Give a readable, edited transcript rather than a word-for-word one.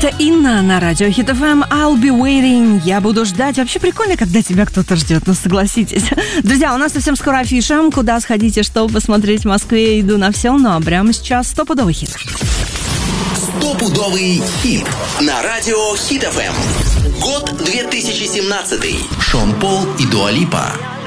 Это Инна на радио Hit FM. I'll be waiting. Я буду ждать. Вообще прикольно, когда тебя кто-то ждет, ну согласитесь. Друзья, у нас совсем скоро афиша. Куда сходите, чтобы посмотреть в Москве? Иду на все, ну а прямо сейчас стопудовый хит. Стопудовый хит на радио Hit FM. Год 2017. Шон Пол и Дуа Липа.